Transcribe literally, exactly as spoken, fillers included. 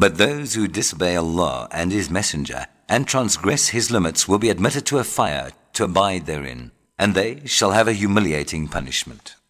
But those who disobey Allah and His Messenger and transgress His limits will be admitted to a fire to abide therein, and they shall have a humiliating punishment.